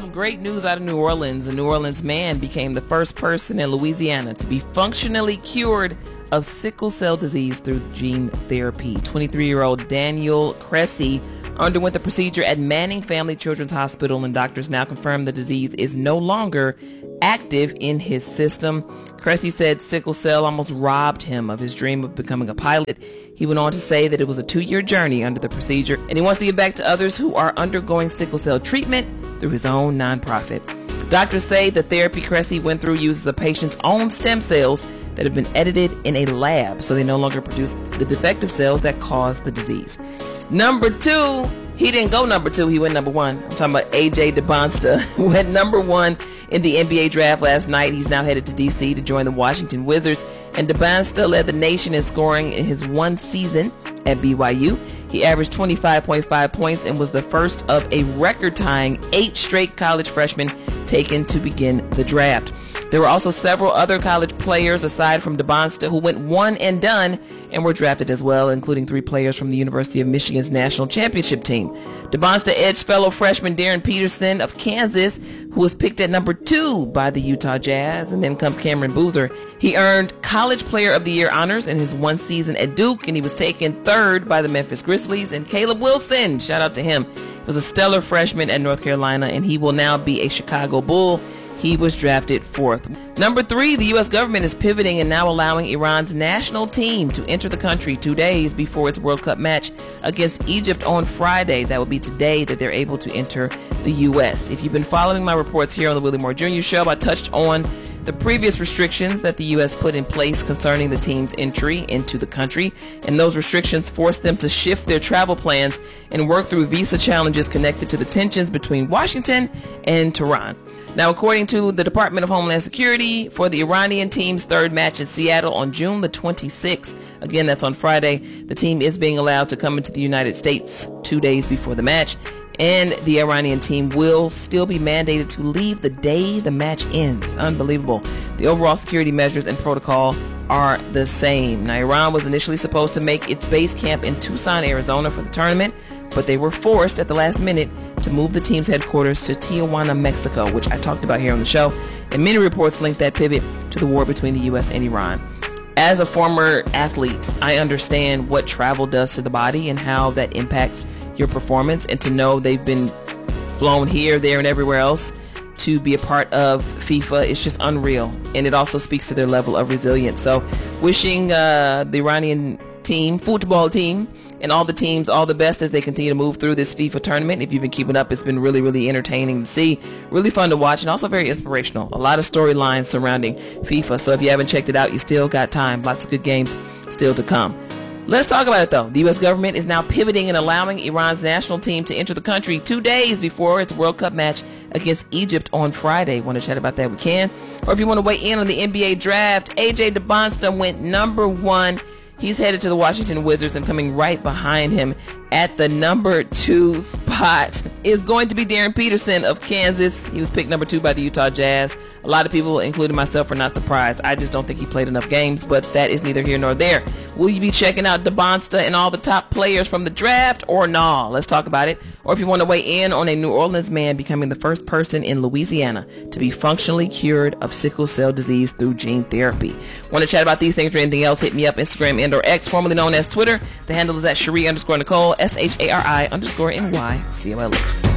great news out of New Orleans. A New Orleans man became the first person in Louisiana to be functionally cured of sickle cell disease through gene therapy. 23-year-old Daniel Cressy underwent the procedure at Manning Family Children's Hospital, and doctors now confirm the disease is no longer active in his system. Cressy said sickle cell almost robbed him of his dream of becoming a pilot. He went on to say that it was a 2-year journey under the procedure, and he wants to give back to others who are undergoing sickle cell treatment through his own nonprofit. Doctors say the therapy Cressy went through uses a patient's own stem cells that have been edited in a lab, so they no longer produce the defective cells that cause the disease. Number 2, he didn't go number 2, he went number 1. I'm talking about AJ DeBonsta, who went number 1 in the NBA draft last night. He's now headed to D.C. to join the Washington Wizards, and DeBonsta led the nation in scoring in his one season at BYU. He averaged 25.5 points and was the first of a record-tying 8 straight college freshmen taken to begin the draft. There were also several other college players aside from DeBonsta who went one and done and were drafted as well, including 3 players from the University of Michigan's national championship team. DeBonsta edged fellow freshman Darren Peterson of Kansas, who was picked at number 2 by the Utah Jazz. And then comes Cameron Boozer. He earned College Player of the Year honors in his one season at Duke, and he was taken 3rd by the Memphis Grizzlies. And Caleb Wilson, shout out to him, was a stellar freshman at North Carolina, and he will now be a Chicago Bull. He was drafted 4th. Number 3, the U.S. government is pivoting and now allowing Iran's national team to enter the country 2 days before its World Cup match against Egypt on Friday. That will be today that they're able to enter the U.S. If you've been following my reports here on the Willie Moore Jr. Show, I touched on the previous restrictions that the U.S. put in place concerning the team's entry into the country, and those restrictions forced them to shift their travel plans and work through visa challenges connected to the tensions between Washington and Tehran. Now, according to the Department of Homeland Security, for the Iranian team's 3rd match in Seattle on June the 26th, again, that's on Friday, the team is being allowed to come into the United States 2 days before the match, and the Iranian team will still be mandated to leave the day the match ends. Unbelievable. The overall security measures and protocol are the same. Now, Iran was initially supposed to make its base camp in Tucson, Arizona for the tournament, but they were forced at the last minute to move the team's headquarters to Tijuana, Mexico, which I talked about here on the show, and many reports link that pivot to the war between the U.S. and Iran. As a former athlete, I understand what travel does to the body and how that impacts your performance, and to know they've been flown here, there, and everywhere else to be a part of FIFA is just unreal, and it also speaks to their level of resilience. So wishing the Iranian team, football team, and all the teams all the best as they continue to move through this FIFA tournament. If you've been keeping up, it's been really, really entertaining to see, really fun to watch, and also very inspirational. A lot of storylines surrounding FIFA, so if you haven't checked it out, you still got time. Lots of good games still to come. Let's talk about it, though. The U.S. government is now pivoting and allowing Iran's national team to enter the country 2 days before its World Cup match against Egypt on Friday. Want to chat about that? We can. Or if you want to weigh in on the NBA draft, AJ DeBonsta went number 1. He's headed to the Washington Wizards, and coming right behind him at the number 2 spot is going to be Darren Peterson of Kansas. He was picked number 2 by the Utah Jazz. A lot of people, including myself, are not surprised. I just don't think he played enough games, but that is neither here nor there. Will you be checking out DeBonsta and all the top players from the draft, or nah? Let's talk about it. Or if you want to weigh in on a New Orleans man becoming the first person in Louisiana to be functionally cured of sickle cell disease through gene therapy. Want to chat about these things or anything else? Hit me up, Instagram and or X, formerly known as Twitter. The handle is at Cherie_Nicole, SHARI_NY. COLE.